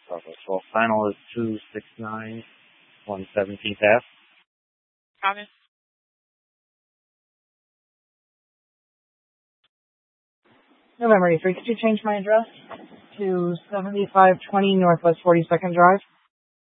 Bravo 12. Final is 269, 117th Ave. Copy. November 83, could you change my address to 7520 Northwest 42nd Drive?